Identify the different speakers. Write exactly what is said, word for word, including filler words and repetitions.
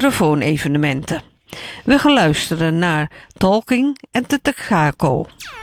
Speaker 1: microfoonevenementen. We gaan luisteren naar Talking at the Takako.